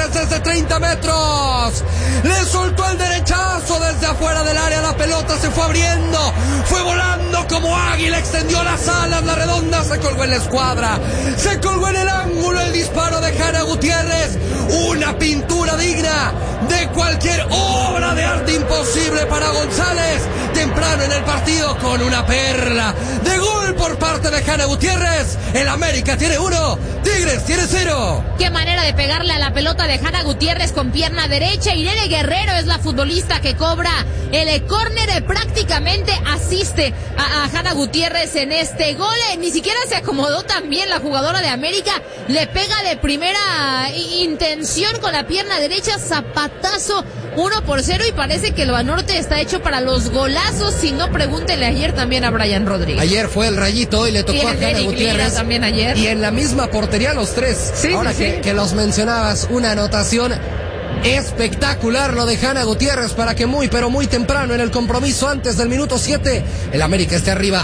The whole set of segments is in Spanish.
Gutiérrez desde 30 metros. Le soltó el derechazo desde afuera del área. La pelota se fue abriendo. Fue volando como águila. Extendió las alas. La redonda se colgó en la escuadra. Se colgó en el ángulo el disparo de Hanna Gutiérrez. Una pintura digna de cualquier obra de arte imposible para González. Temprano en el partido con una perla de gol por parte de Hanna Gutiérrez. El América tiene 1, Tigres tiene 0. Qué manera de pegarle a la pelota de Hanna Gutiérrez con pierna derecha. Irene Guerrero es la futbolista que cobra el córner, prácticamente asiste a Hanna Gutiérrez en este gol. Ni siquiera se acomodó tan bien la jugadora de América. Le pega de primera intención con la pierna derecha, zapatazo, 1-0, y parece que el Banorte está hecho para los golazos. Si no, pregúntele ayer también a Brian Rodríguez. Ayer fue el rayito, hoy le tocó a Hanna Gutiérrez también ayer. Y en la misma portería los tres. Sí, ahora sí, que los mencionabas, una anotación espectacular lo de Hanna Gutiérrez para que muy pero muy temprano en el compromiso, antes del minuto 7, el América esté arriba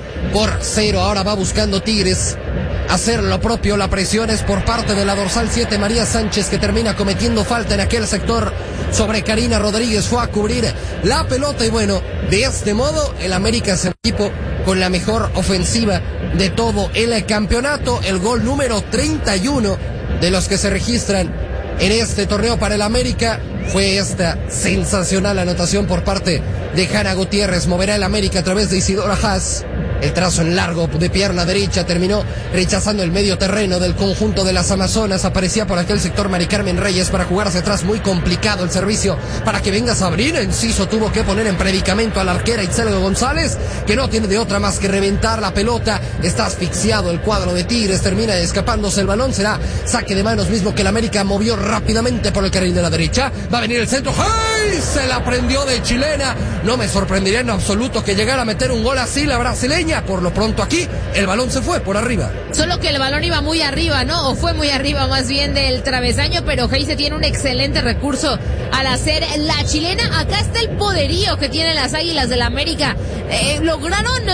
1-0. Ahora va buscando Tigres hacer lo propio. La presión es por parte de la dorsal 7, María Sánchez, que termina cometiendo falta en aquel sector sobre Karina Rodríguez. Fue a cubrir la pelota y bueno, de este modo el América es el equipo con la mejor ofensiva de todo el campeonato. El gol número 31 de los que se registran en este torneo para el América fue esta sensacional anotación por parte de Hanna Gutiérrez. Moverá el América a través de Isidora Haas. El trazo en largo de pierna derecha terminó rechazando el medio terreno del conjunto de las Amazonas. Aparecía por aquel sector Mari Carmen Reyes para jugar hacia atrás. Muy complicado el servicio para que venga Sabrina Enciso. Tuvo que poner en predicamento a la arquera Itzeldo González, que no tiene de otra más que reventar la pelota. Está asfixiado el cuadro de Tigres. Termina escapándose el balón. Será saque de manos mismo que el América movió rápidamente por el carril de la derecha. Va a venir el centro. ¡Hey! Se la prendió de chilena. No me sorprendería en absoluto que llegara a meter un gol así la brasileña. Por lo pronto aquí el balón se fue por arriba. Solo que el balón iba muy arriba, ¿no? O fue muy arriba más bien del travesaño, pero Heise tiene un excelente recurso al hacer la chilena. Acá está el poderío que tienen las Águilas del América. Lograron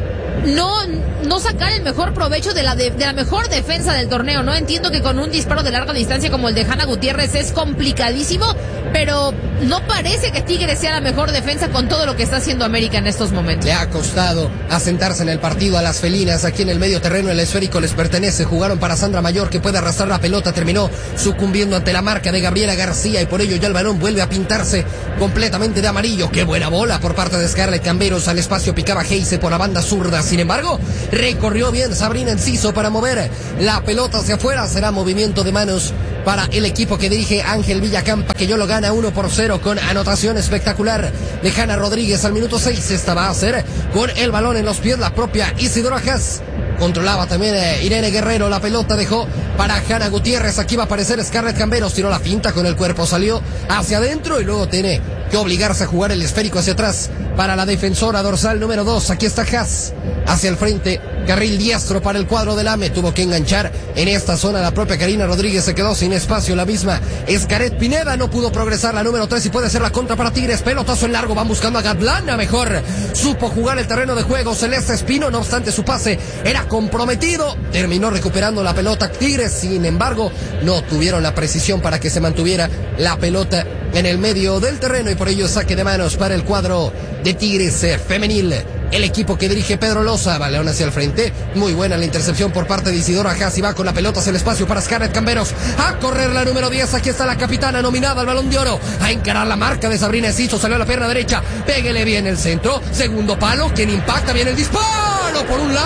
no sacar el mejor provecho de la mejor defensa del torneo, ¿no? Entiendo que con un disparo de larga distancia como el de Hanna Gutiérrez es complicadísimo, pero no parece que Tigres sea la mejor defensa con todo lo que está haciendo América en estos momentos. Le ha costado asentarse en el partido a las felinas. Aquí en el medio terreno el esférico les pertenece. Jugaron para Sandra Mayor, que puede arrastrar la pelota. Terminó sucumbiendo ante la marca de Gabriela García y por ello ya el balón vuelve a pintarse completamente de amarillo. Qué buena bola por parte de Scarlett Camberos. Al espacio picaba Heise por la banda zurda. Sin embargo, recorrió bien Sabrina Enciso para mover la pelota hacia afuera. Será movimiento de manos para el equipo que dirige Ángel Villacampa, que yo lo gana 1-0 con anotación espectacular de Hanna Rodríguez al minuto 6. Esta va a ser con el balón en los pies la propia Isidora Haas. Controlaba también Irene Guerrero. La pelota dejó para Hanna Gutiérrez. Aquí va a aparecer Scarlett Camberos. Tiró la finta con el cuerpo, salió hacia adentro y luego tiene que obligarse a jugar el esférico hacia atrás para la defensora dorsal número 2. Aquí está Haas hacia el frente. Carril diestro para el cuadro del AME. Tuvo que enganchar en esta zona la propia Karina Rodríguez. Se quedó sin espacio. La misma Escaret Pineda. No pudo progresar la número 3 y puede ser la contra para Tigres. Pelotazo en largo. Van buscando a Gatlana. Mejor supo jugar el terreno de juego Celeste Espino. No obstante, su pase era comprometido. Terminó recuperando la pelota Tigres. Sin embargo, no tuvieron la precisión para que se mantuviera la pelota en el medio del terreno y por ello saque de manos para el cuadro de Tigres femenil. El equipo que dirige Pedro Loza, balón hacia el frente, muy buena la intercepción por parte de Isidora Haas y va con la pelota hacia el espacio para Scarlett Camberos, a correr la número 10, aquí está la capitana nominada al Balón de Oro, a encarar la marca de Sabrina Enciso, salió a la pierna derecha, péguele bien el centro, segundo palo, quien impacta bien el disparo, por un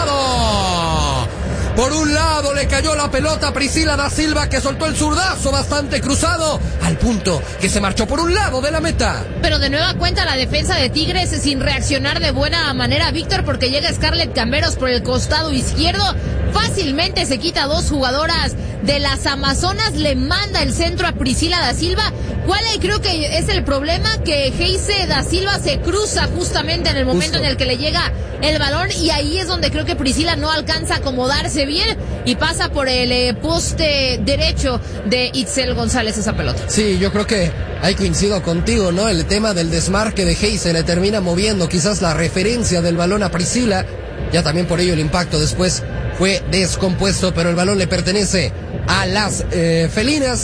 lado le cayó la pelota a Priscila da Silva, que soltó el zurdazo bastante cruzado, al punto que se marchó por un lado de la meta. Pero de nueva cuenta la defensa de Tigres sin reaccionar de buena manera, Víctor, porque llega Scarlett Camberos por el costado izquierdo, fácilmente se quita dos jugadoras de las Amazonas, le manda el centro a Priscila da Silva. ¿Cuál creo que es el problema? Que Heise da Silva se cruza justamente en el momento en el que le llega el balón y ahí es donde creo que Priscila no alcanza a acomodarse bien y pasa por el poste derecho de Itzel González esa pelota. Sí, yo creo que ahí coincido contigo, ¿no? El tema del desmarque de Heise le termina moviendo quizás la referencia del balón a Priscila, ya también por ello el impacto después fue descompuesto, pero el balón le pertenece a las felinas.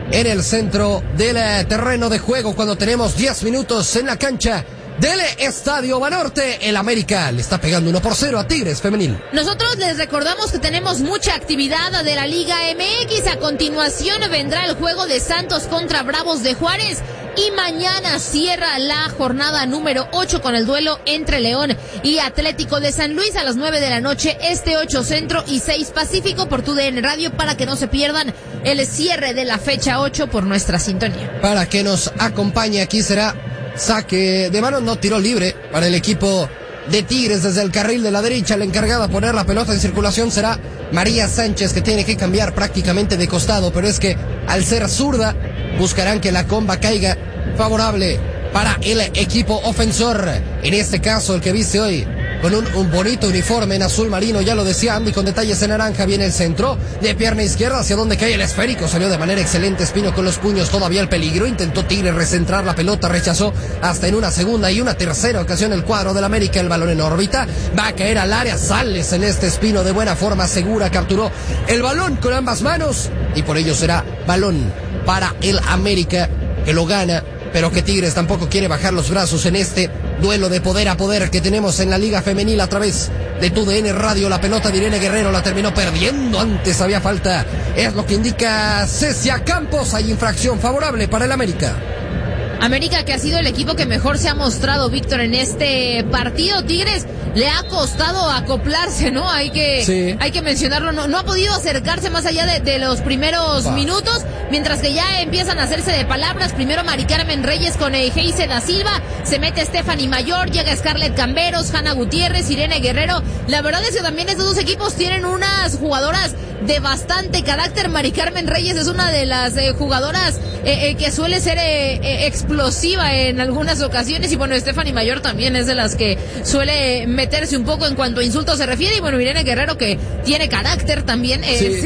en el centro del terreno de juego cuando tenemos 10 minutos en la cancha del Estadio Banorte. El América le está pegando 1-0 a Tigres Femenil. Nosotros les recordamos que tenemos mucha actividad de la Liga MX. A continuación vendrá el juego de Santos contra Bravos de Juárez. Y mañana cierra la jornada número 8 con el duelo entre León y Atlético de San Luis a las 9 de la noche, 8 Centro y 6 Pacífico por TUDN Radio, para que no se pierdan el cierre de la fecha 8 por nuestra sintonía. Para que nos acompañe aquí será saque de mano, no tiro libre para el equipo de Tigres desde el carril de la derecha. La encargada de poner la pelota en circulación será María Sánchez, que tiene que cambiar prácticamente de costado, pero es que al ser zurda buscarán que la comba caiga favorable para el equipo ofensor. En este caso, el que viste hoy con un bonito uniforme en azul marino, ya lo decía Andy, con detalles en naranja, viene el centro de pierna izquierda hacia donde cae el esférico, salió de manera excelente Espino con los puños, todavía el peligro, intentó Tigre recentrar la pelota, rechazó hasta en una segunda y una tercera ocasión el cuadro del América, el balón en órbita, va a caer al área, sale Celeste Espino de buena forma, segura, capturó el balón con ambas manos y por ello será balón para el América, que lo gana, pero que Tigres tampoco quiere bajar los brazos en este duelo de poder a poder que tenemos en la Liga Femenil a través de TUDN Radio. La pelota de Irene Guerrero la terminó perdiendo, antes había falta, es lo que indica Cecia Campos. Hay infracción favorable para el América. América, que ha sido el equipo que mejor se ha mostrado, Víctor, en este partido. Tigres le ha costado acoplarse, ¿no? Hay que mencionarlo, no ha podido acercarse más allá de los primeros minutos, mientras que ya empiezan a hacerse de palabras. Primero Mari Carmen Reyes con Heise da Silva, se mete Stephanie Mayor, llega Scarlett Camberos, Hanna Gutiérrez, Irene Guerrero. La verdad es que también estos dos equipos tienen unas jugadoras de bastante carácter. Mari Carmen Reyes es una de las jugadoras que suele ser explosiva en algunas ocasiones, y bueno, Stephanie Mayor también es de las que suele meterse un poco en cuanto a insultos se refiere, y bueno, Irene Guerrero, que tiene carácter también,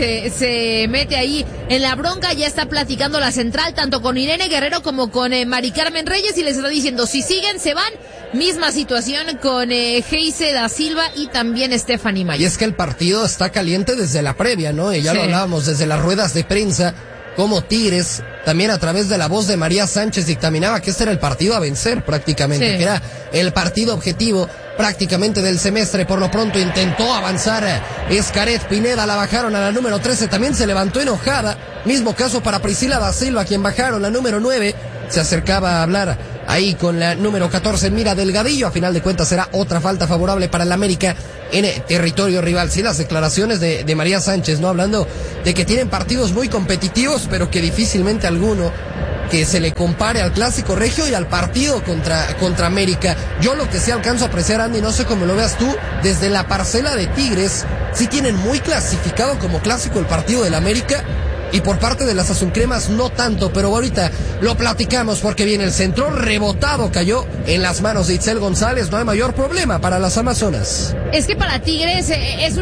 se mete ahí en la bronca. Ya está platicando la central tanto con Irene Guerrero como con Mari Carmen Reyes, y les está diciendo si siguen se van. Misma situación con Heise da Silva y también Stephanie Mayor. Y es que el partido está caliente desde la previa, ¿no? Y ya lo hablábamos desde las ruedas de prensa, como Tigres, también a través de la voz de María Sánchez, dictaminaba que este era el partido a vencer prácticamente, que era el partido objetivo prácticamente del semestre. Por lo pronto intentó avanzar Escaret Pineda, la bajaron a la número 13, también se levantó enojada. Mismo caso para Priscila da Silva, quien bajaron la número 9, se acercaba a hablar ahí con la número 14, Mira Delgadillo. A final de cuentas será otra falta favorable para el América en territorio rival. Sí, las declaraciones de María Sánchez, ¿no? Hablando de que tienen partidos muy competitivos, pero que difícilmente alguno que se le compare al Clásico Regio y al partido contra América. Yo lo que sí alcanzo a apreciar, Andy, no sé cómo lo veas tú, desde la parcela de Tigres, sí tienen muy clasificado como clásico el partido del América, y por parte de las azulcremas no tanto, pero ahorita lo platicamos porque viene el centro, rebotado, cayó en las manos de Itzel González. No hay mayor problema para las amazonas. Es que para Tigres es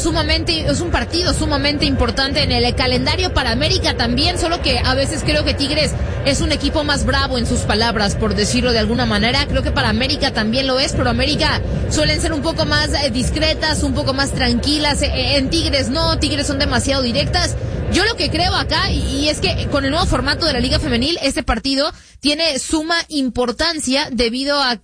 un partido sumamente importante en el calendario. Para América también, solo que a veces creo que Tigres es un equipo más bravo en sus palabras, por decirlo de alguna manera. Creo que para América también lo es, pero América suelen ser un poco más discretas, un poco más tranquilas. En Tigres no, Tigres son demasiado directas. Yo lo que creo acá, y es que con el nuevo formato de la Liga Femenil, este partido tiene suma importancia debido a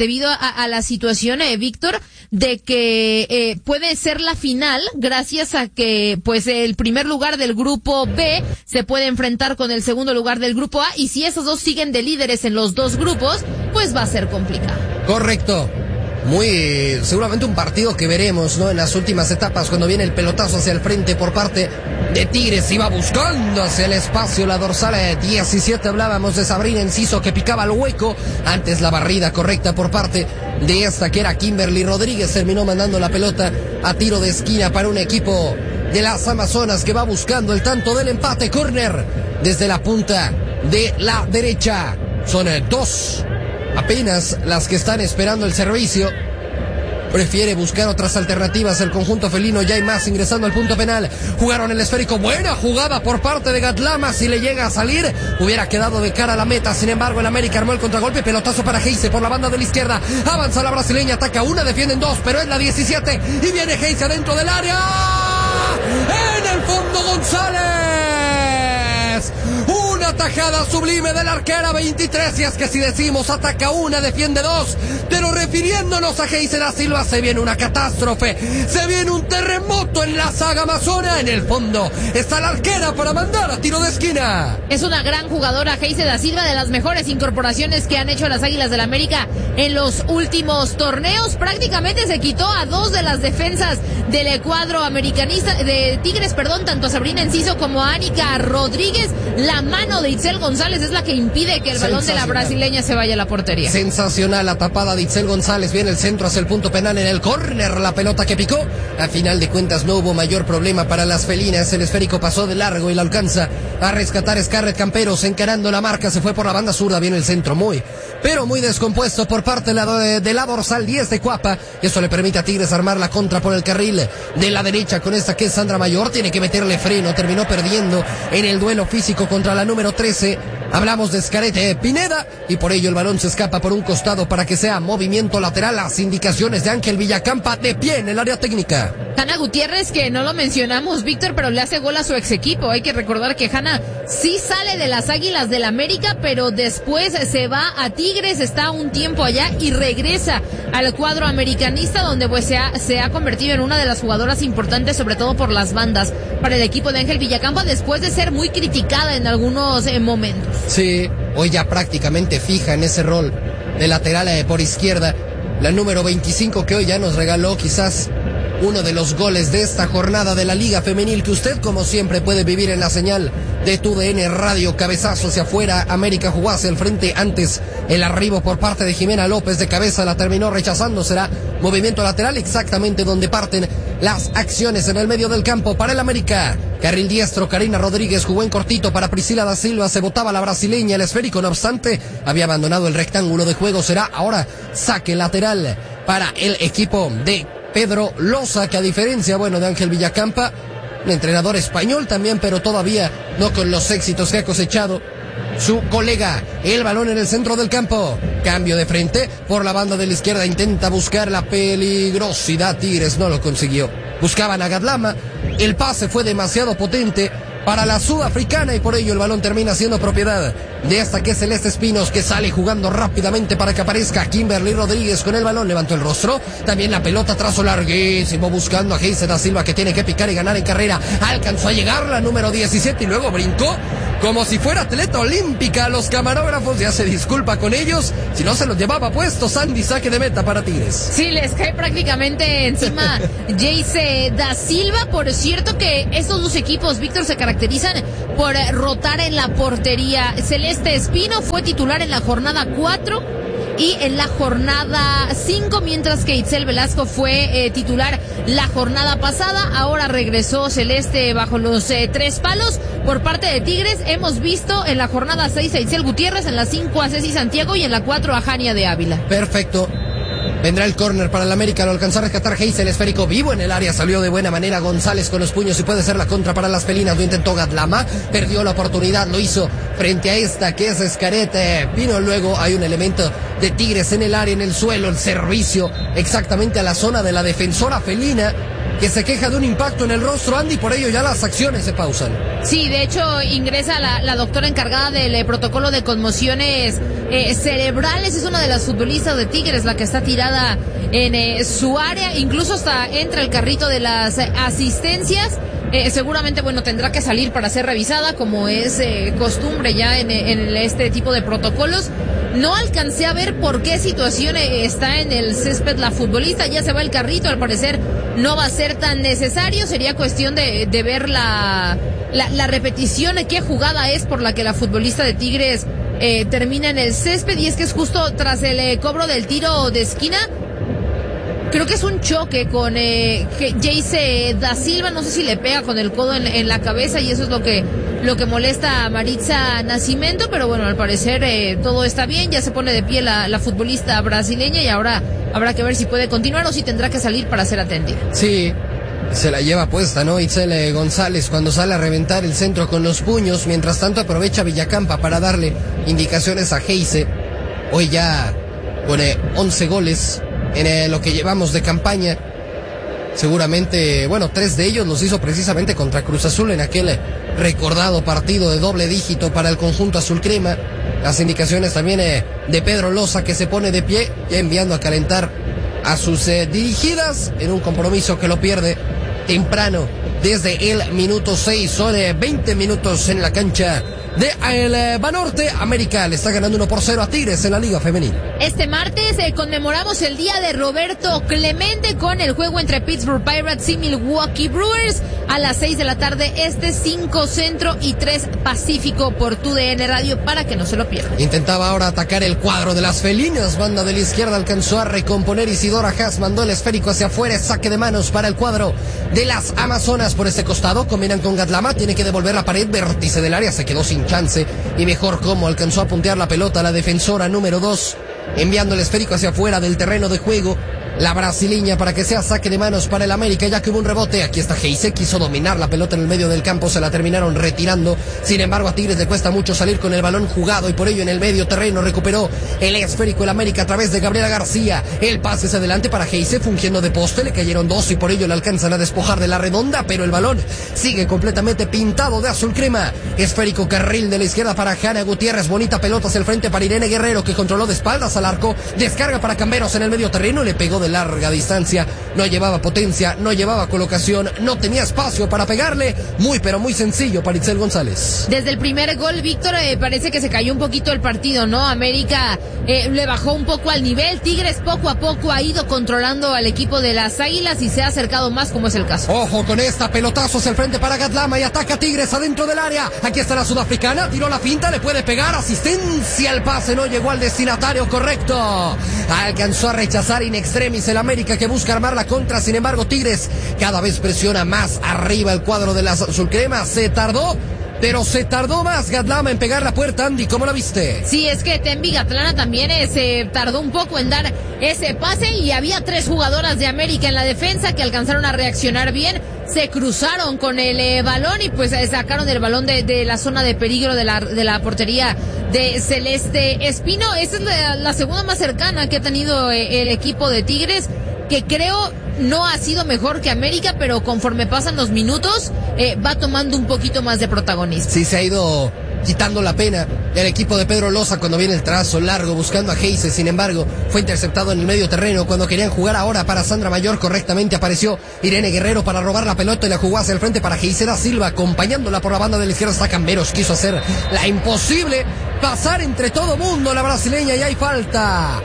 la situación, Víctor, de que puede ser la final, gracias a que pues el primer lugar del grupo B se puede enfrentar con el segundo lugar del grupo A, y si esos dos siguen de líderes en los dos grupos, pues va a ser complicado. Correcto. Seguramente un partido que veremos, ¿no? En las últimas etapas, cuando viene el pelotazo hacia el frente por parte de Tigres, iba buscando hacia el espacio la dorsal 17, hablábamos de Sabrina Enciso, que picaba el hueco, antes la barrida correcta por parte de esta, que era Kimberly Rodríguez, terminó mandando la pelota a tiro de esquina para un equipo de las Amazonas que va buscando el tanto del empate. Córner desde la punta de la derecha, son dos apenas las que están esperando el servicio. Prefiere buscar otras alternativas el conjunto felino. Ya hay más ingresando al punto penal. Jugaron el esférico. Buena jugada por parte de Gatlama. Si le llega a salir, hubiera quedado de cara a la meta. Sin embargo, el América armó el contragolpe. Pelotazo para Heise por la banda de la izquierda. Avanza la brasileña. Ataca una, defienden dos, pero es la 17. Y viene Heise adentro del área. En el fondo, González. Una tajada sublime de la arquera 23. Y es que si decimos ataca una, defiende dos. Pero refiriéndonos a Geise da Silva, se viene una catástrofe. Se viene un terremoto en la saga amazona. En el fondo está la arquera para mandar a tiro de esquina. Es una gran jugadora Geise da Silva, de las mejores incorporaciones que han hecho las Águilas del América en los últimos torneos. Prácticamente se quitó a dos de las defensas del cuadro americanista de Tigres, tanto a Sabrina Enciso como a Anica Rodríguez. La mano de Itzel González es la que impide que el balón de la brasileña se vaya a la portería. Sensacional la tapada de Itzel González. Viene el centro hacia el punto penal en el córner. La pelota que picó. A final de cuentas no hubo mayor problema para las felinas. El esférico pasó de largo y la alcanza a rescatar Scarlett Camperos encarando la marca. Se fue por la banda zurda. Viene el centro muy descompuesto por parte de la dorsal 10 de Cuapa. Y eso le permite a Tigres armar la contra por el carril de la derecha con esta que es Sandra Mayor. Tiene que meterle freno. Terminó perdiendo en el duelo físico contra la número 13. Hablamos de Scarlett Pineda y por ello el balón se escapa por un costado para que sea movimiento lateral. Las indicaciones de Ángel Villacampa de pie en el área técnica. Hanna Gutiérrez, que no lo mencionamos, Víctor, pero le hace gol a su ex equipo. Hay que recordar que Hanna sí sale de las Águilas del América, pero después se va a Tigres, está un tiempo allá y regresa al cuadro americanista, donde pues se ha convertido en una de las jugadoras importantes, sobre todo por las bandas, para el equipo de Ángel Villacampa, después de ser muy criticada en algunos momentos. Sí, hoy ya prácticamente fija en ese rol de lateral por izquierda, la número 25 que hoy ya nos regaló quizás uno de los goles de esta jornada de la Liga Femenil, que usted como siempre puede vivir en la señal de TUDN Radio. Cabezazo hacia afuera, América jugó hacia el frente antes, el arribo por parte de Jimena López de cabeza la terminó rechazando. Será movimiento lateral exactamente donde parten las acciones en el medio del campo para el América. Carril diestro, Karina Rodríguez jugó en cortito para Priscila da Silva, se botaba la brasileña. El esférico no obstante había abandonado el rectángulo de juego. Será ahora saque lateral para el equipo de Pedro Loza, que a diferencia, de Ángel Villacampa, un entrenador español también, pero todavía no con los éxitos que ha cosechado su colega. El balón en el centro del campo. Cambio de frente por la banda de la izquierda. Intenta buscar la peligrosidad. Tigres no lo consiguió. Buscaban a Gadlama. El pase fue demasiado potente para la sudafricana y por ello el balón termina siendo propiedad de esta que es Celeste Espinos, que sale jugando rápidamente para que aparezca Kimberly Rodríguez con el balón. Levantó el rostro. También la pelota, trazo larguísimo buscando a Geise da Silva, que tiene que picar y ganar en carrera. Alcanzó a llegar la número 17 y luego brincó como si fuera atleta olímpica. Los camarógrafos ya se disculpa con ellos. Si no se los llevaba puesto, Sandy, saque de meta para Tigres. Sí, les cae prácticamente encima Geise da Silva. Por cierto que estos dos equipos, Víctor, se caracterizan por rotar en la portería. Celeste Espino fue titular en la jornada 4 y en la jornada 5, mientras que Itzel Velasco fue titular la jornada pasada. Ahora regresó Celeste bajo los 3 palos. Por parte de Tigres hemos visto en la jornada 6 a Itzel Gutiérrez, en la 5 a Ceci Santiago y en la 4 a Jania de Ávila. Perfecto. Vendrá el córner para el América, lo alcanzó a rescatar Geise, el esférico vivo en el área, salió de buena manera González con los puños y puede ser la contra para las felinas. Lo intentó Gadlama, perdió la oportunidad, lo hizo frente a esta que es Scarlett Pino. Luego hay un elemento de Tigres en el área, en el suelo, el servicio exactamente a la zona de la defensora felina, que se queja de un impacto en el rostro, Andy, por ello ya las acciones se pausan. Sí, de hecho ingresa la doctora encargada del protocolo de conmociones cerebrales. Es una de las futbolistas de Tigres la que está tirada en su área, incluso hasta entra el carrito de las asistencias. Seguramente, tendrá que salir para ser revisada, como es costumbre ya en este tipo de protocolos. No alcancé a ver por qué situación está en el césped la futbolista. Ya se va el carrito, al parecer no va a ser tan necesario. Sería cuestión de ver la repetición de qué jugada es por la que la futbolista de Tigres termina en el césped. Y es que es justo tras el cobro del tiro de esquina. Creo que es un choque con Geise da Silva. No sé si le pega con el codo en la cabeza y eso es lo que molesta a Maritza Nascimento. Pero al parecer todo está bien. Ya se pone de pie la futbolista brasileña y ahora habrá que ver si puede continuar o si tendrá que salir para ser atendida. Sí, se la lleva puesta, ¿no? Itzel González cuando sale a reventar el centro con los puños. Mientras tanto aprovecha Villacampa para darle indicaciones a Geise. Hoy ya pone 11 goles en lo que llevamos de campaña. Seguramente, bueno, 3 de ellos los hizo precisamente contra Cruz Azul en aquel recordado partido de doble dígito para el conjunto azul crema. Las indicaciones también de Pedro Loza, que se pone de pie, ya enviando a calentar a sus dirigidas en un compromiso que lo pierde temprano desde el minuto 6. Son 20 minutos en la cancha de el Banorte. América le está ganando 1-0 a Tigres en la Liga Femenil. Este martes conmemoramos el día de Roberto Clemente con el juego entre Pittsburgh Pirates y Milwaukee Brewers a las 6 de la tarde, 5 Centro y 3 Pacífico por TUDN Radio, para que no se lo pierdan. Intentaba ahora atacar el cuadro de las felinas. Banda de la izquierda alcanzó a recomponer Isidora Haas, mandó el esférico hacia afuera, saque de manos para el cuadro de las Amazonas. Por este costado combinan con Gadlama, tiene que devolver la pared, vértice del área, se quedó sin chance y mejor como alcanzó a puntear la pelota la defensora número 2, enviando el esférico hacia afuera del terreno de juego. La brasileña para que sea saque de manos para el América, ya que hubo un rebote. Aquí está Geise, quiso dominar la pelota en el medio del campo, se la terminaron retirando. Sin embargo, a Tigres le cuesta mucho salir con el balón jugado y por ello en el medio terreno recuperó el esférico el América a través de Gabriela García. El pase hacia adelante para Geise, fungiendo de poste, le cayeron 2 y por ello le alcanzan a despojar de la redonda, pero el balón sigue completamente pintado de azul crema. Esférico carril de la izquierda para Jana Gutiérrez, bonita pelota hacia el frente para Irene Guerrero, que controló de espaldas al arco, descarga para Camberos en el medio terreno, le pegó de larga distancia, no llevaba potencia, no llevaba colocación, no tenía espacio para pegarle. Muy pero muy sencillo para Itzel González. Desde el primer gol, Víctor, parece que se cayó un poquito el partido, ¿no? América le bajó un poco al nivel. Tigres poco a poco ha ido controlando al equipo de las Águilas y se ha acercado más, como es el caso. Ojo con esta, pelotazo hacia el frente para Gadlama y ataca a Tigres adentro del área. Aquí está la sudafricana, tiró la finta, le puede pegar, asistencia al pase, no llegó al destinatario correcto. Alcanzó a rechazar in extremis el América, que busca armar la contra. Sin embargo, Tigres cada vez presiona más arriba el cuadro de las azulcremas. Se tardó, pero se tardó más Gadlama en pegar la puerta. Andy, ¿cómo la viste? Sí, es que Tembi Gatlana también se tardó un poco en dar ese pase y había 3 jugadoras de América en la defensa que alcanzaron a reaccionar bien. Se cruzaron con el balón y pues sacaron el balón de la zona de peligro de la portería de Celeste Espino. Esa es la segunda más cercana que ha tenido el equipo de Tigres, que creo no ha sido mejor que América, pero conforme pasan los minutos va tomando un poquito más de protagonismo. Sí, se ha ido quitando la pena el equipo de Pedro Loza cuando viene el trazo largo buscando a Geise. Sin embargo, fue interceptado en el medio terreno cuando querían jugar ahora para Sandra Mayor. Correctamente apareció Irene Guerrero para robar la pelota y la jugó hacia el frente para Geise da Silva, acompañándola por la banda de la izquierda está Camberos. Quiso hacer la imposible, pasar entre todo mundo la brasileña, y hay falta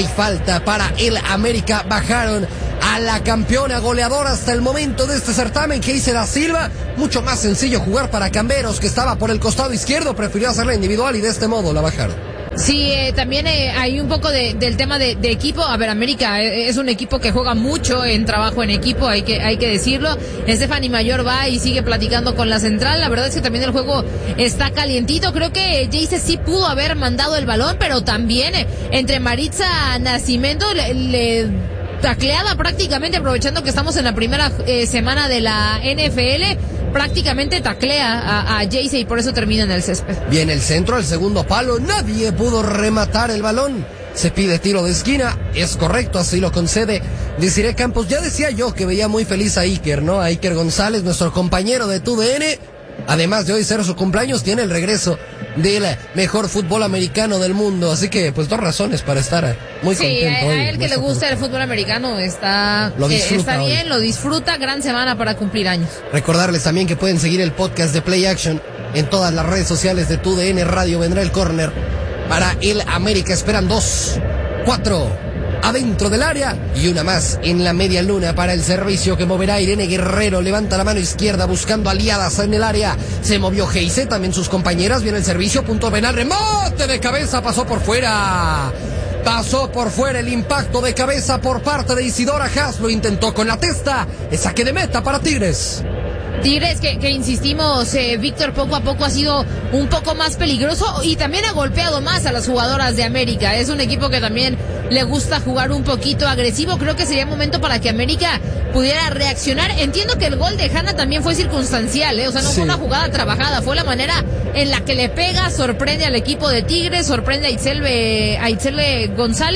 para el América. Bajaron a la campeona goleadora hasta el momento de este certamen, Geise da Silva. Mucho más sencillo jugar para Camberos, que estaba por el costado izquierdo, prefirió hacerla individual y de este modo la bajaron. Sí, también hay un poco del tema de equipo. A ver, América es un equipo que juega mucho en trabajo en equipo, hay que decirlo. Stephanie Mayor va y sigue platicando con la central. La verdad es que también el juego está calientito. Creo que Geise sí pudo haber mandado el balón, pero también entre Maritza Nascimento le tacleada prácticamente, aprovechando que estamos en la primera semana de la NFL. Prácticamente taclea a Geise y por eso termina en el césped. Viene el centro, al segundo palo, nadie pudo rematar el balón. Se pide tiro de esquina, es correcto, así lo concede Desiree Campos. Ya decía yo que veía muy feliz a Iker, ¿no? A Iker González, nuestro compañero de TUDN. Además de hoy ser su cumpleaños, tiene el regreso del mejor fútbol americano del mundo. Así que, pues, 2 razones para estar muy contento hoy. Sí, a él que le gusta el fútbol americano está bien, lo disfruta. Gran semana para cumplir años. Recordarles también que pueden seguir el podcast de Play Action en todas las redes sociales de TUDN Radio. Vendrá el córner para el América. Esperan 2, 4 adentro del área y una más en la media luna para el servicio que moverá Irene Guerrero. Levanta la mano izquierda buscando aliadas en el área. Se movió Geise, también sus compañeras. Viene el servicio, punto penal, remate de cabeza, pasó por fuera. Pasó por fuera el impacto de cabeza por parte de Isidora Haas. Lo intentó con la testa. El saque de meta para Tigres. Tigres que insistimos, Víctor, poco a poco ha sido un poco más peligroso y también ha golpeado más a las jugadoras de América. Es un equipo que también le gusta jugar un poquito agresivo. Creo que sería momento para que América pudiera reaccionar. Entiendo que el gol de Hanna también fue circunstancial, o sea, no fue una jugada trabajada, fue la manera en la que le pega, sorprende al equipo de Tigres, sorprende a Itzel González.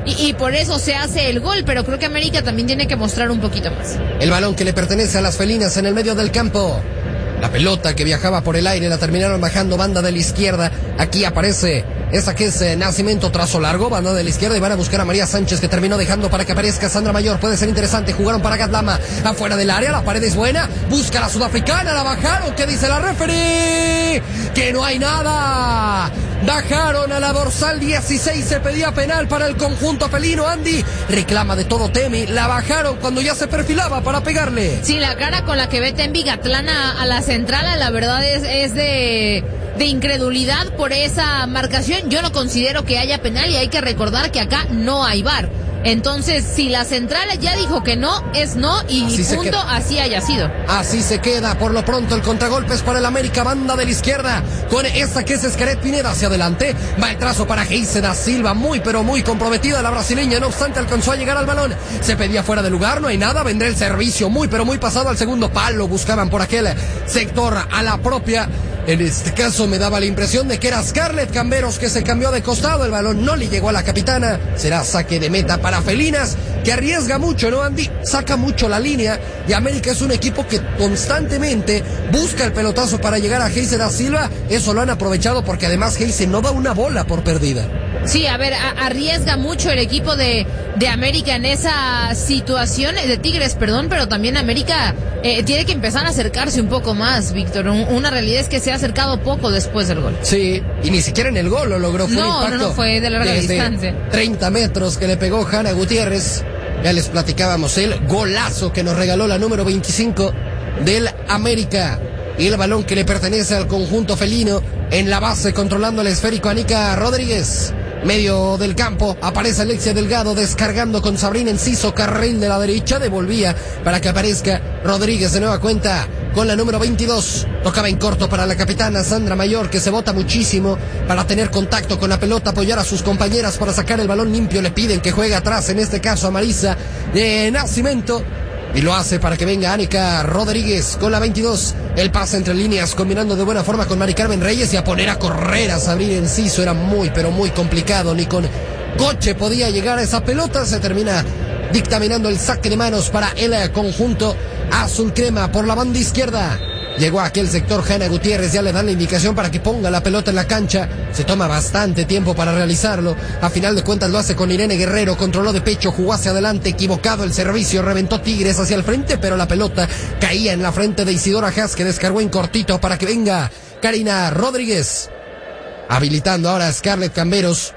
y por eso se hace el gol, pero creo que América también tiene que mostrar un poquito más. El balón que le pertenece a las felinas en el medio del campo. La pelota que viajaba por el aire la terminaron bajando banda de la izquierda. Aquí aparece esa que es Nacimiento, trazo largo, banda de la izquierda, y van a buscar a María Sánchez, que terminó dejando para que aparezca Sandra Mayor. Puede ser interesante, jugaron para Gatlama, afuera del área, la pared es buena, busca la sudafricana, la bajaron, ¿qué dice la referee? Que no hay nada. Bajaron a la dorsal 16, se pedía penal para el conjunto felino. Andy reclama de todo Temi, la bajaron cuando ya se perfilaba para pegarle. Sí, la cara con la que ve Tembi Gatlán a la central, la verdad es de incredulidad por esa marcación. Yo no considero que haya penal y hay que recordar que acá no hay VAR. Entonces, si la central ya dijo que no, es no y punto, así haya sido. Así se queda. Por lo pronto el contragolpe es para el América, banda de la izquierda, con esta que es Escaret Pineda hacia adelante. Va el trazo para Geise da Silva, muy pero muy comprometida la brasileña, no obstante alcanzó a llegar al balón. Se pedía fuera de lugar, no hay nada, vendrá el servicio, muy pero muy pasado al segundo palo, buscaban por aquel sector a la propia. En este caso me daba la impresión de que era Scarlett Camberos, que se cambió de costado, el balón no le llegó a la capitana, será saque de meta para felinas, que arriesga mucho, ¿no, Andy? Saca mucho la línea, y América es un equipo que constantemente busca el pelotazo para llegar a Geise da Silva. Eso lo han aprovechado porque además Geise no da una bola por perdida. Sí, a ver, arriesga mucho el equipo de América en esa situación, de Tigres, perdón, pero también América tiene que empezar a acercarse un poco más, Víctor. Una realidad es que se ha acercado poco después del gol. Sí, y ni siquiera en el gol lo logró. Fue un impacto no, fue de larga distancia. 30 metros que le pegó Hanna Gutiérrez. Ya les platicábamos el golazo que nos regaló la número 25 del América. Y el balón que le pertenece al conjunto felino en la base, controlando el esférico Anica Rodríguez. Medio del campo, aparece Alexia Delgado descargando con Sabrina Enciso, carril de la derecha, devolvía para que aparezca Rodríguez de nueva cuenta con la número 22. Tocaba en corto para la capitana Sandra Mayor, que se bota muchísimo para tener contacto con la pelota, apoyar a sus compañeras para sacar el balón limpio. Le piden que juegue atrás, en este caso a Marisa de Nacimiento. Y lo hace para que venga Anica Rodríguez con la 22. El pase entre líneas, combinando de buena forma con Mari Carmen Reyes, y a poner a correr a Sabrina Enciso. Era muy, pero muy complicado. Ni con coche podía llegar a esa pelota. Se termina dictaminando el saque de manos para el conjunto azul crema por la banda izquierda. Llegó a aquel sector Hanna Gutiérrez, ya le dan la indicación para que ponga la pelota en la cancha. Se toma bastante tiempo para realizarlo. A final de cuentas lo hace con Irene Guerrero, controló de pecho, jugó hacia adelante, equivocado el servicio, reventó Tigres hacia el frente, pero la pelota caía en la frente de Isidora Haas, que descargó en cortito para que venga Karina Rodríguez. Habilitando ahora a Scarlett Camberos.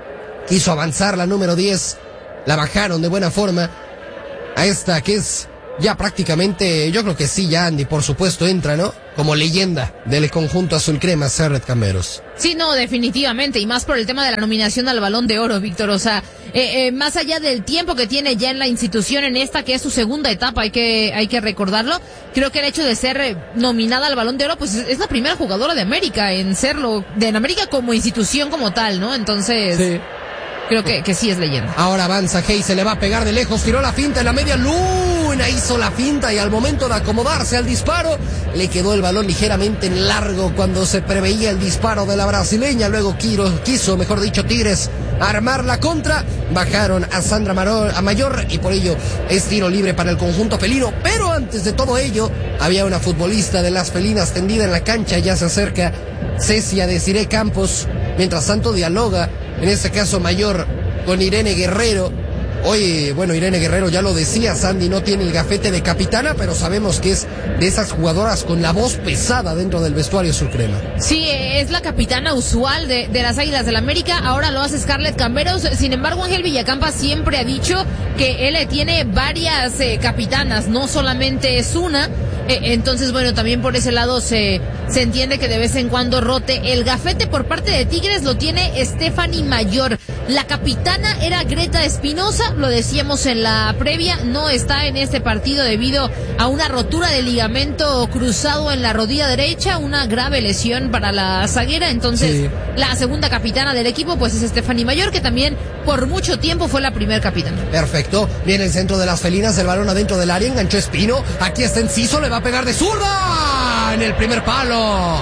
Quiso avanzar la número 10. La bajaron de buena forma a esta que es ya prácticamente, yo creo que sí, ya Andy, por supuesto, entra, ¿no? Como leyenda del conjunto azul crema, Scarlett Camberos. Sí, no, definitivamente, y más por el tema de la nominación al Balón de Oro, Víctor. O sea, más allá del tiempo que tiene ya en la institución, en esta que es su segunda etapa, hay que recordarlo. Creo que el hecho de ser nominada al Balón de Oro, pues es la primera jugadora de América en serlo, de América como institución como tal, ¿no? Entonces, sí. Creo que sí es leyenda. Ahora avanza Hey, se le va a pegar de lejos, tiró la finta en la media luna, hizo la finta, y al momento de acomodarse al disparo, le quedó el balón ligeramente en largo cuando se preveía el disparo de la brasileña. Luego quiso, mejor dicho, Tigres armar la contra. Bajaron a Sandra Mayor y por ello es tiro libre para el conjunto felino. Pero antes de todo ello, había una futbolista de las felinas tendida en la cancha. Ya se acerca Cecia Desiree Campos. Mientras tanto dialoga, en este caso Mayor, con Irene Guerrero. Hoy, bueno, Irene Guerrero, ya lo decía, Sandy no tiene el gafete de capitana, pero sabemos que es de esas jugadoras con la voz pesada dentro del vestuario surcrema. Sí, es la capitana usual de las Águilas del América, ahora lo hace Scarlett Camberos. Sin embargo, Ángel Villacampa siempre ha dicho que él tiene varias capitanas, no solamente es una. Entonces, bueno, también por ese lado se entiende que de vez en cuando rote. El gafete por parte de Tigres lo tiene Stephanie Mayor. La capitana era Greta Espinosa, lo decíamos en la previa, no está en este partido debido a una rotura de ligamento cruzado en la rodilla derecha, una grave lesión para la zaguera. Entonces, sí, la segunda capitana del equipo pues es Stephanie Mayor, que también por mucho tiempo fue la primer capitana. Perfecto, viene el centro de las felinas, el balón adentro del área, enganchó Espino, aquí está Enciso, le va a pegar de zurda en el primer palo.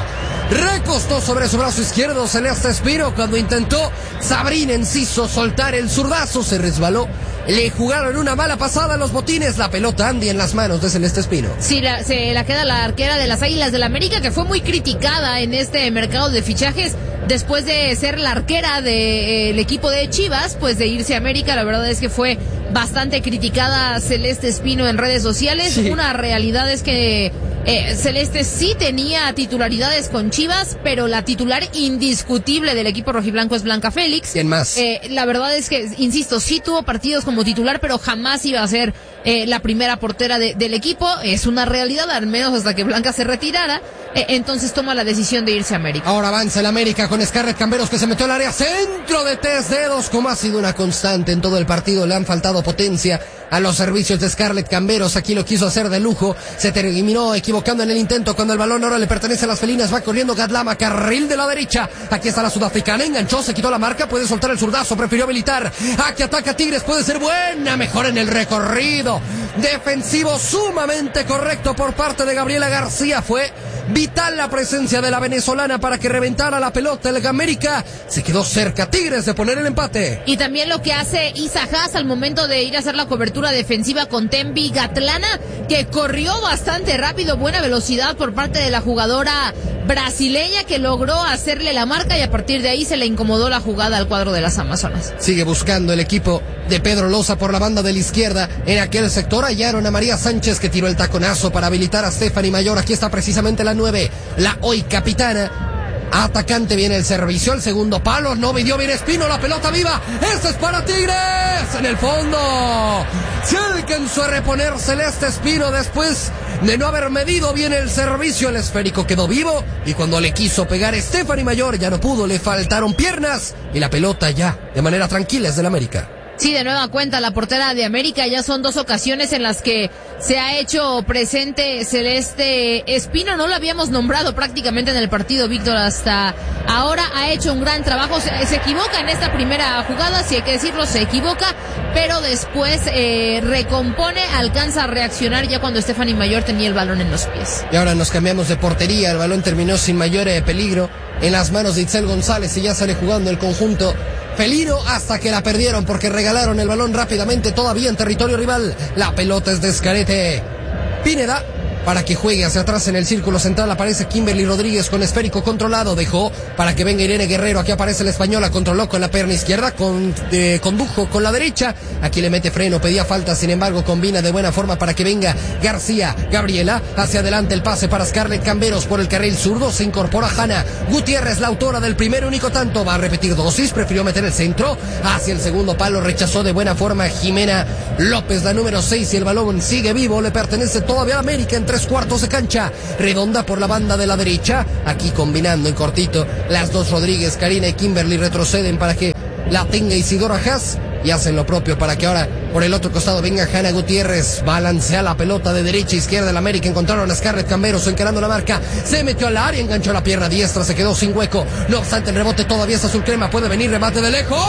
Recostó sobre su brazo izquierdo Celeste Espino cuando intentó Sabrina Enciso soltar el zurdazo, se resbaló. Le jugaron una mala pasada a los botines, la pelota Andy en las manos de Celeste Espino. Sí, se la queda la arquera de las Águilas del América, que fue muy criticada en este mercado de fichajes después de ser la arquera del equipo de Chivas, pues de irse a América. La verdad es que fue bastante criticada Celeste Espino en redes sociales. Sí. Una realidad es que Celeste sí tenía titularidades con Chivas, pero la titular indiscutible del equipo rojiblanco es Blanca Félix. ¿Quién más? La verdad es que, insisto, sí tuvo partidos como titular, pero jamás iba a ser la primera portera del equipo. Es una realidad, al menos hasta que Blanca se retirara. Entonces toma la decisión de irse a América. Ahora avanza el América con Scarlett Camberos, que se metió al área, centro de 3 dedos, como ha sido una constante en todo el partido. Le han faltado potencia a los servicios de Scarlett Camberos. Aquí lo quiso hacer de lujo, se terminó equivocando en el intento cuando el balón ahora le pertenece a las felinas. Va corriendo Gadlama, carril de la derecha. Aquí está la sudafricana, enganchó, se quitó la marca, puede soltar el zurdazo, prefirió habilitar. Aquí ataca Tigres, puede ser buena, mejor en el recorrido defensivo, sumamente correcto por parte de Gabriela García. Fue vital la presencia de la venezolana para que reventara la pelota. El América se quedó cerca, Tigres, de poner el empate. Y también lo que hace Isa Haas al momento de ir a hacer la cobertura defensiva con Tembi Gatlana, que corrió bastante rápido, buena velocidad por parte de la jugadora brasileña, que logró hacerle la marca, y a partir de ahí se le incomodó la jugada al cuadro de las Amazonas. Sigue buscando el equipo de Pedro Loza por la banda de la izquierda. En aquel sector hallaron a María Sánchez, que tiró el taconazo para habilitar a Stephanie Mayor. Aquí está precisamente la 9, la hoy capitana. Atacante, viene el servicio, el segundo palo, no midió bien Espino, la pelota viva, ¡esta es para Tigres! En el fondo, se alcanzó a reponer Celeste Espino después de no haber medido bien el servicio. El esférico quedó vivo, y cuando le quiso pegar Stephanie Mayor ya no pudo, le faltaron piernas, y la pelota ya, de manera tranquila, es del América. Sí, de nueva cuenta la portera de América. Ya son 2 ocasiones en las que se ha hecho presente Celeste Espino. No lo habíamos nombrado prácticamente en el partido, Víctor, hasta ahora. Ha hecho un gran trabajo. Se equivoca en esta primera jugada, si hay que decirlo, se equivoca, pero después recompone, alcanza a reaccionar ya cuando Stephanie Mayor tenía el balón en los pies. Y ahora nos cambiamos de portería. El balón terminó sin mayor peligro en las manos de Itzel González, y ya sale jugando el conjunto felino hasta que la perdieron porque regalaron el balón rápidamente, todavía en territorio rival. La pelota es de Escarete Pineda para que juegue hacia atrás en el círculo central. Aparece Kimberly Rodríguez con esférico controlado, dejó para que venga Irene Guerrero. Aquí aparece la española, controló con la pierna izquierda, condujo con la derecha, aquí le mete freno, pedía falta, sin embargo combina de buena forma para que venga García. Gabriela, hacia adelante el pase para Scarlett Camberos por el carril zurdo, se incorpora Hanna Gutiérrez, la autora del primer único tanto, va a repetir dosis, prefirió meter el centro hacia el segundo palo, rechazó de buena forma Jimena López, la número 6, y el balón sigue vivo, le pertenece todavía a América en 3/4 de cancha. Redonda por la banda de la derecha, aquí combinando en cortito las dos Rodríguez, Karina y Kimberly retroceden para que la tenga Isidora Haas, y hacen lo propio para que ahora por el otro costado venga Hanna Gutiérrez, balancea la pelota de derecha a izquierda. El América encontraron a Scarlett Camberos encarando la marca, se metió al área, enganchó la pierna diestra, se quedó sin hueco, no obstante el rebote todavía es azul crema, puede venir remate de lejos.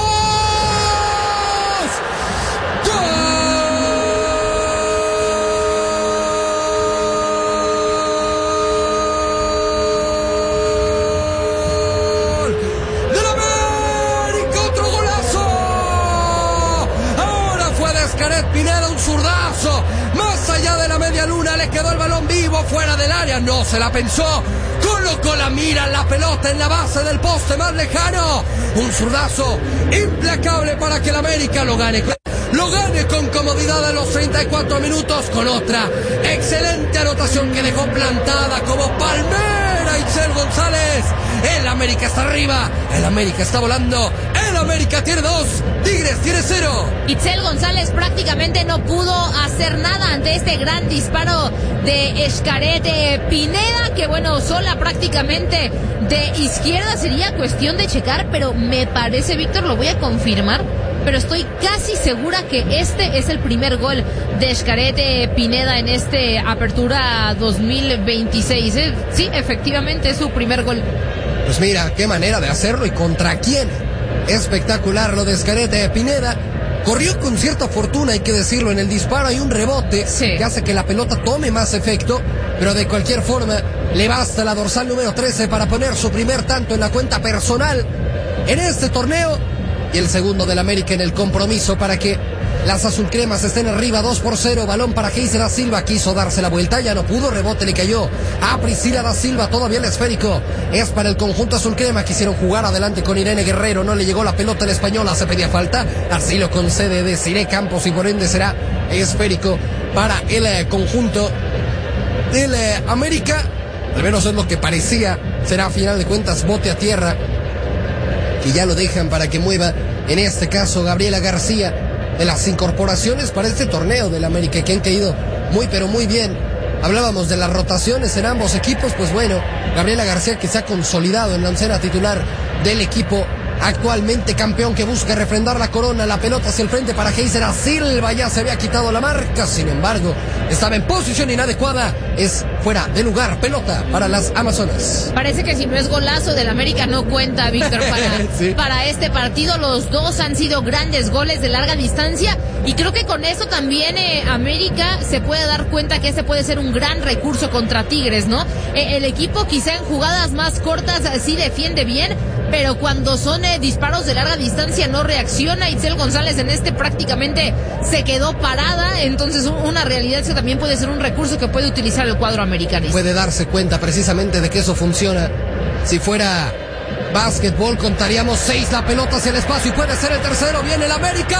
Pineda, un zurdazo, más allá de la media luna, le quedó el balón vivo, fuera del área, no se la pensó, colocó la mira en la pelota en la base del poste más lejano, un zurdazo implacable para que el América lo gane con comodidad a los 34 minutos, con otra excelente anotación que dejó plantada como palmera Itzel González. El América está arriba, el América está volando, el América tiene 2, Tigres tiene 0. Itzel González prácticamente no pudo hacer nada ante este gran disparo de Escarete Pineda, que bueno, sola prácticamente de izquierda, sería cuestión de checar, pero me parece, Víctor, lo voy a confirmar, pero estoy casi segura que este es el primer gol de Escarete Pineda en este Apertura 2026. Sí, efectivamente es su primer gol. Pues mira, qué manera de hacerlo y contra quién. Espectacular lo de Escarete Pineda. Corrió con cierta fortuna, hay que decirlo, en el disparo hay un rebote que hace que la pelota tome más efecto, pero de cualquier forma le basta la dorsal número 13 para poner su primer tanto en la cuenta personal en este torneo y el segundo del América en el compromiso para que las azulcremas estén arriba 2-0. Balón para Geisel da Silva, quiso darse la vuelta, ya no pudo, rebote le cayó a Priscila da Silva, todavía el esférico es para el conjunto azulcrema. Quisieron jugar adelante con Irene Guerrero, no le llegó la pelota a la española, se pedía falta, así lo concede Desiree Campos y por ende será esférico para el conjunto del América. Al menos es lo que parecía, será a final de cuentas bote a tierra, que ya lo dejan para que mueva, en este caso Gabriela García, de las incorporaciones para este torneo del América, que han caído muy pero muy bien. Hablábamos de las rotaciones en ambos equipos, pues bueno, Gabriela García, que se ha consolidado en la oncena titular del equipo, actualmente campeón, que busca refrendar la corona. La pelota hacia el frente para Geisel da Silva, ya se había quitado la marca, sin embargo estaba en posición inadecuada, es fuera de lugar, pelota para las Amazonas. Parece que si no es golazo del América no cuenta, Víctor, sí, para este partido. Los dos han sido grandes goles de larga distancia y creo que con eso también América se puede dar cuenta que este puede ser un gran recurso contra Tigres, ¿no? El equipo quizá en jugadas más cortas sí defiende bien, pero cuando son disparos de larga distancia no reacciona. Itzel González en este prácticamente se quedó parada, entonces una realidad es que también puede ser un recurso que puede utilizar el cuadro americanista. Puede darse cuenta precisamente de que eso funciona. Si fuera básquetbol contaríamos 6, la pelota hacia el espacio y puede ser el tercero, viene el América.